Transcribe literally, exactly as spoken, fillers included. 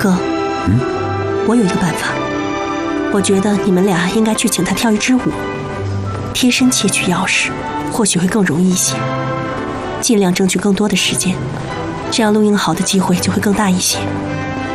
哥， 嗯， 我有一个办法，我觉得你们俩应该去请他跳一支舞，贴身窃取钥匙，或许会更容易一些。尽量争取更多的时间，这样录音好的机会就会更大一些。